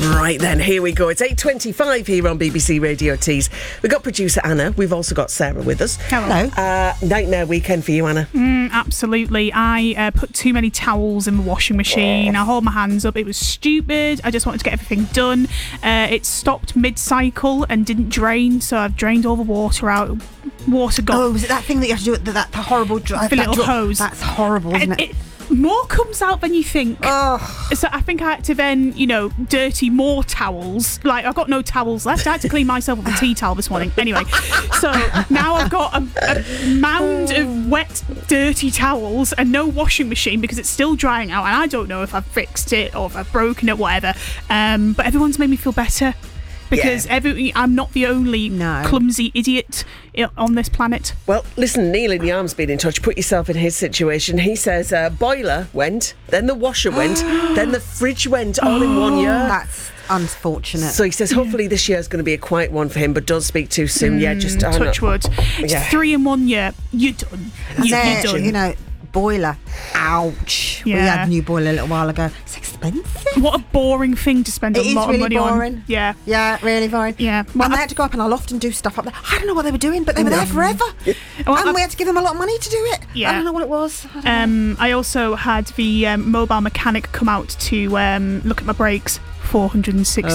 Right then, here we go. It's 8:25 here on BBC Radio Tees. We've got producer Anna. We've also got Sarah with us. Hello. Nightmare weekend for you, Anna. Absolutely. I put too many towels in the washing machine. I hold my hands up. It was stupid. I just wanted to get everything done. It stopped mid-cycle and didn't drain, so I've drained all the water out. Water got... Oh, was it that thing that you have to do with that horrible... The little hose. That's horrible, isn't it? More comes out than you think. Oh. So I think I had to then, dirty more towels. Like, I've got no towels left. I had to clean myself with a tea towel this morning. Anyway, so now I've got a mound of wet, dirty towels and no washing machine because it's still drying out. And I don't know if I've fixed it or if I've broken it, whatever. But everyone's made me feel better. Because I'm not the only clumsy idiot on this planet. Well, listen, Neil in Yarm's been in touch. Put yourself in his situation. He says boiler went, then the washer went, then the fridge went, all in 1 year. That's unfortunate. So he says hopefully this year is going to be a quiet one for him, but don't speak too soon. Just touch wood. It's 3 in 1 year. You're done. You're done. Boiler. Ouch. Yeah. We had a new boiler a little while ago. It's expensive. What a boring thing to spend a lot of money boring. on. Yeah. Yeah, really boring. Yeah. Well, and they had to go up and I'll often do stuff up there. I don't know what they were doing, but they were there forever. And we had to give them a lot of money to do it. Yeah. I don't know what it was. I also had the mobile mechanic come out to look at my brakes. £460.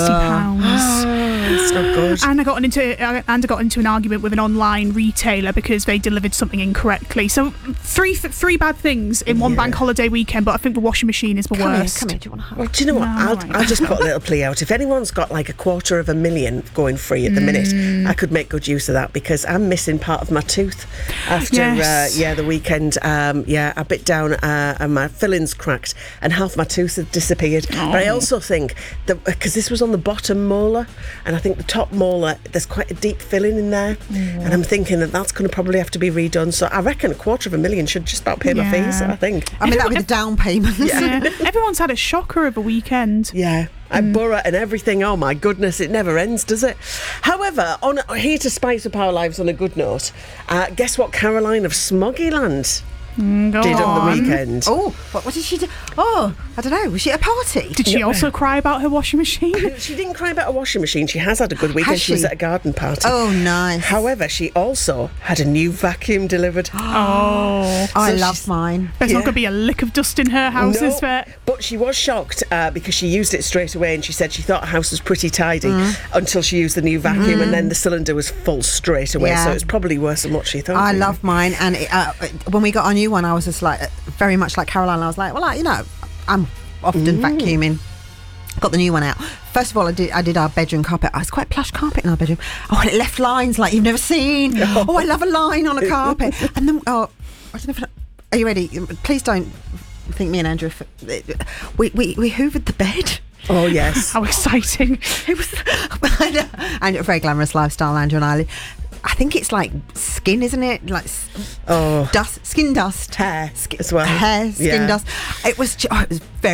It's not good. And I got into an argument with an online retailer because they delivered something incorrectly. So three bad things in one bank holiday weekend, but I think the washing machine is the worst. Come here, do you want to have? Well, do you know what? I'll just put a little plea out. If anyone's got like $250,000 going free at the minute, I could make good use of that because I'm missing part of my tooth after the weekend. I bit down and my fillings cracked and half my tooth had disappeared. But I also think because this was on the bottom molar, and I think the top molar, there's quite a deep filling in there, and I'm thinking that's going to probably have to be redone. So I reckon $250,000 should just about pay my fees. I think. I mean, that would be the down payment. Yeah. Everyone's had a shocker of a weekend. Yeah. And Borough and everything. Oh my goodness, it never ends, does it? However, here to spice up our lives on a good note, guess what Caroline of Smoggyland did on the weekend? Oh, what did she do? Oh, I don't know. Was she at a party? Did she also cry about her washing machine? She didn't cry about a washing machine. She has had a good weekend. She was at a garden party. Oh, nice. However, she also had a new vacuum delivered. I love mine. There's not going to be a lick of dust in her house, is there? But she was shocked because she used it straight away, and she said she thought her house was pretty tidy until she used the new vacuum, and then the cylinder was full straight away. So it's probably worse than what she thought. I love mine, and when we got our new one, I was just like, very much like Caroline. I was like, well, I'm often vacuuming. Got the new one out. First of all, I did our bedroom carpet. It's quite plush carpet in our bedroom. Oh, and it left lines like you've never seen. Oh, I love a line on a carpet. And then, I don't know if are you ready? Please don't think me and Andrew. We hoovered the bed. Oh yes, how exciting! It was, and a very glamorous lifestyle. Andrew and I think it's like skin, isn't it? Like dust, skin dust, hair as well. Hair, skin dust. It was very